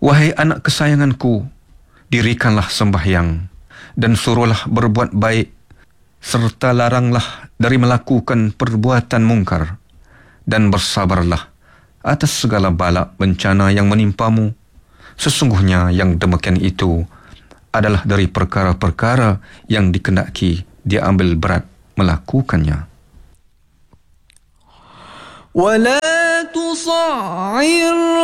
Wahai anak kesayanganku, dirikanlah sembahyang dan suruhlah berbuat baik serta laranglah dari melakukan perbuatan mungkar dan bersabarlah atas segala bala bencana yang menimpamu. Sesungguhnya yang demikian itu adalah dari perkara-perkara yang dikehendaki diambil berat melakukannya. ولا تصعر